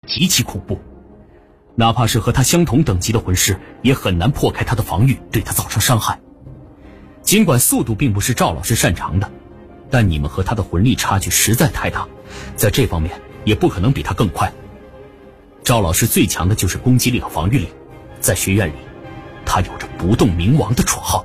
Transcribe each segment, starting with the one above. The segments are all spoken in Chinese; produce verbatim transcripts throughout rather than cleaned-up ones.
极其恐怖，哪怕是和他相同等级的魂师，也很难破开他的防御，对他造成伤害。尽管速度并不是赵老师擅长的，但你们和他的魂力差距实在太大，在这方面也不可能比他更快。赵老师最强的就是攻击力和防御力，在学院里，他有着不动明王的绰号。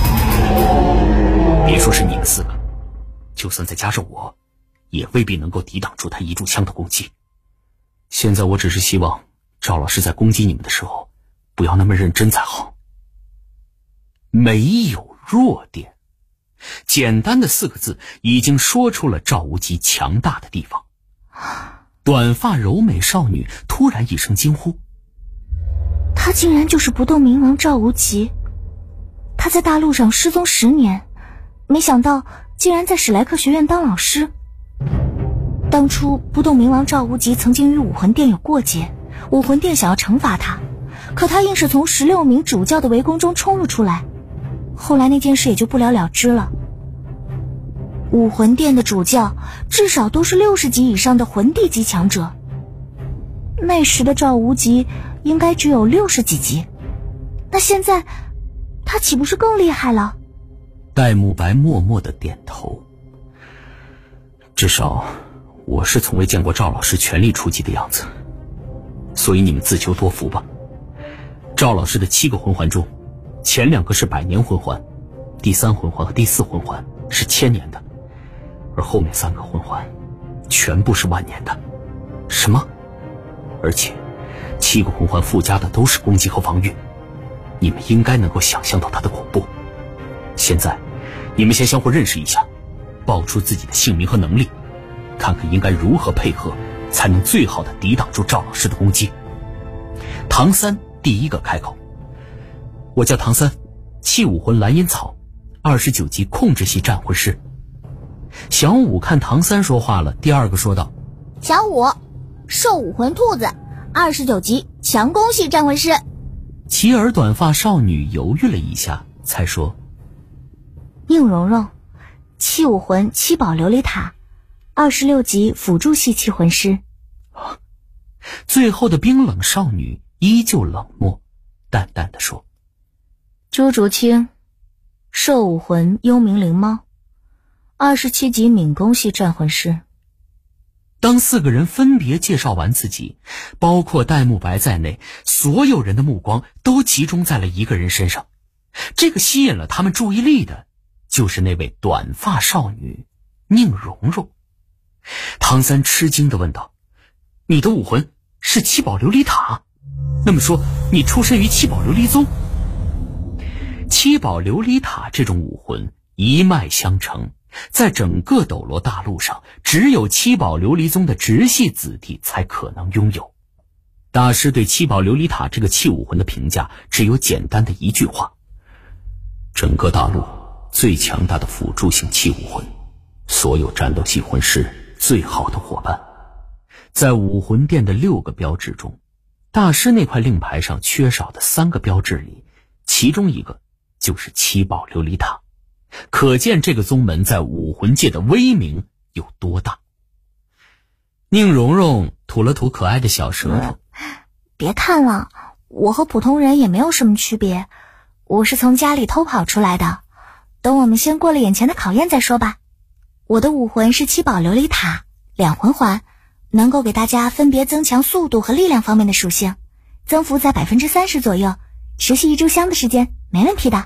别说是你们四个，就算再加上我，也未必能够抵挡住他一炷香的攻击。现在我只是希望赵老师在攻击你们的时候，不要那么认真才好。没有弱点，简单的四个字已经说出了赵无极强大的地方。短发柔美少女突然一声惊呼， 他竟然就是不动明王赵无极。他在大陆上失踪十年，没想到竟然在史莱克学院当老师。当初不动明王赵无极曾经与武魂殿有过节，武魂殿想要惩罚他，可他硬是从十六名主教的围攻中冲了出来，后来那件事也就不了了之了。武魂殿的主教至少都是六十级以上的魂帝级强者，那时的赵无极应该只有六十几级，那现在他岂不是更厉害了？ 戴沐白默默地点头。至少我是从未见过赵老师全力出击的样子，所以你们自求多福吧。赵老师的七个魂环中，前两个是百年魂环，第三魂环和第四魂环是千年的，而后面三个魂环全部是万年的。什么？而且七个魂环附加的都是攻击和防御，你们应该能够想象到它的恐怖。现在你们先相互认识一下，报出自己的姓名和能力，看看应该如何配合才能最好的抵挡住赵老师的攻击。唐三第一个开口，我叫唐三，气武魂蓝烟草，二十九级控制系战魂师。小五看唐三说话了，第二个说道， 小五，兽武魂兔子，二十九级强攻系战魂师。 齐耳短发少女犹豫了一下，才说， 宁荣荣，气武魂七宝琉璃塔，二十六级辅助系气魂师。 最后的冰冷少女依旧冷漠，淡淡的说， 朱竹清，兽武魂幽冥灵猫，二十七级敏攻系战魂师。 当四个人分别介绍完自己，包括戴沐白在内，所有人的目光都集中在了一个人身上。这个吸引了他们注意力的，就是那位短发少女宁荣荣。唐三吃惊地问道，你的武魂是七宝琉璃塔？那么说你出身于七宝琉璃宗？七宝琉璃塔这种武魂一脉相承，在整个斗罗大陆上，只有七宝琉璃宗的直系子弟才可能拥有。大师对七宝琉璃塔这个气武魂的评价只有简单的一句话，整个大陆最强大的辅助性气武魂，所有战斗系魂师最好的伙伴。在武魂殿的六个标志中，大师那块令牌上缺少的三个标志里，其中一个就是七宝琉璃塔，可见这个宗门在武魂界的威名有多大。宁荣荣吐了吐可爱的小舌头， 别看了，我和普通人也没有什么区别，我是从家里偷跑出来的，等我们先过了眼前的考验再说吧。我的武魂是七宝琉璃塔，两魂环，能够给大家分别增强速度和力量方面的属性，增幅在百分之三十左右，持续一炷香的时间，没问题的。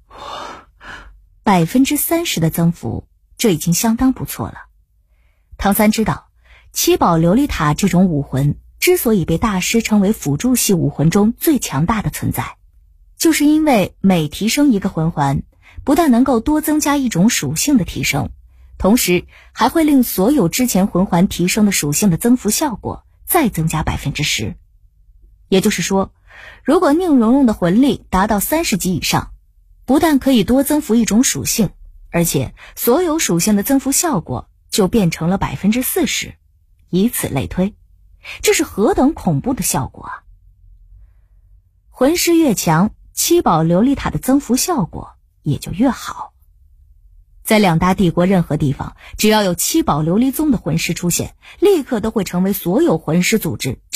百分之三十的增幅，这已经相当不错了。唐三知道，七宝琉璃塔这种武魂之所以被大师称为辅助系武魂中最强大的存在，就是因为每提升一个魂环，不但能够多增加一种属性的提升，同时还会令所有之前魂环提升的属性的增幅效果再增加百分之十。也就是说，如果宁荣荣的魂力达到三十级以上，不但可以多增幅一种属性，而且所有属性的增幅效果就变成了百分之四十，以此类推，这是何等恐怖的效果啊！魂师越强，七宝琉璃塔的增幅效果也就越好。在两大帝国任何地方，只要有七宝琉璃宗的魂师出现，立刻都会成为所有魂师组织